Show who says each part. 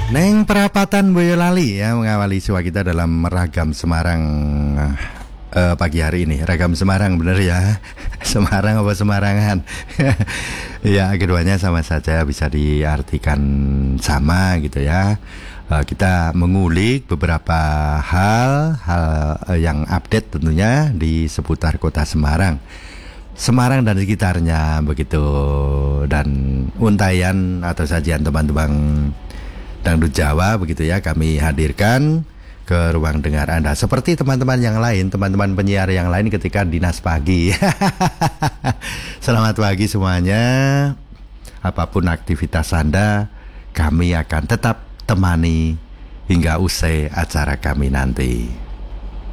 Speaker 1: Neng perapatan Boyolali ya mengawali siswa kita dalam Ragam Semarang pagi hari ini. Ragam Semarang bener ya. Semarang apa Semarangan? Ya keduanya sama saja, bisa diartikan sama gitu ya. Kita mengulik beberapa hal yang update tentunya di seputar kota Semarang. Semarang dan sekitarnya begitu. Dan untayan atau sajian teman-teman Dangdut Jawa begitu ya, kami hadirkan ke ruang dengar Anda seperti teman-teman yang lain, teman-teman penyiar yang lain ketika dinas pagi. Selamat pagi semuanya. Apapun aktivitas Anda, kami akan tetap temani hingga usai acara kami nanti.